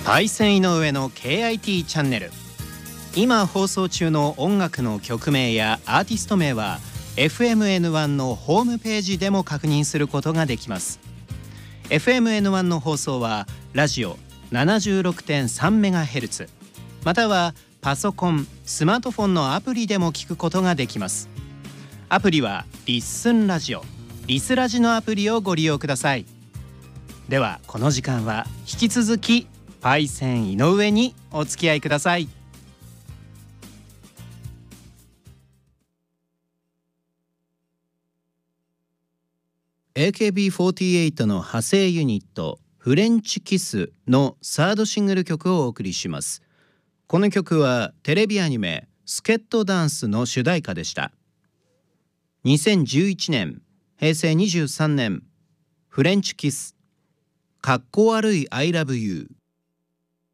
パイセン井上の KIT チャンネル。今放送中の音楽の曲名やアーティスト名は FMN1 のホームページでも確認することができます。 FMN1 の放送はラジオ 76.3MHz またはパソコン、スマートフォンのアプリでも聞くことができます。アプリはリッスンラジオ、リスラジのアプリをご利用ください。ではこの時間は引き続きパイセン井上にお付き合いください。AKB48 の派生ユニットフレンチキスのサードシングル曲をお送りします。この曲はテレビアニメスケットダンスの主題歌でした。2011年、平成23年、フレンチキス、かっこ悪い I love you。